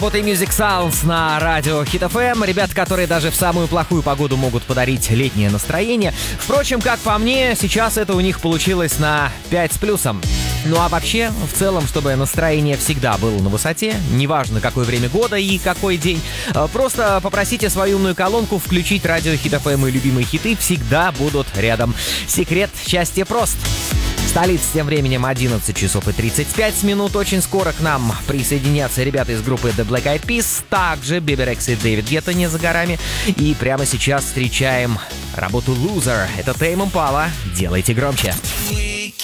Вот и Music Sounds на радио Hit FM. Ребята, которые даже в самую плохую погоду могут подарить летнее настроение. Впрочем, как по мне, сейчас это у них получилось на 5 с плюсом. Ну а вообще, в целом, чтобы настроение всегда было на высоте, неважно какое время года и какой день, просто попросите свою умную колонку включить радио Hit FM, и любимые хиты всегда будут рядом. Секрет счастья прост. Столица тем временем 11 часов и 35 минут. Очень скоро к нам присоединятся ребята из группы The Black Eyed Peas. Также Беби Рекс и Дэвид Гетта не за горами. И прямо сейчас встречаем работу Loser. Это Тейм Импала. Делайте громче.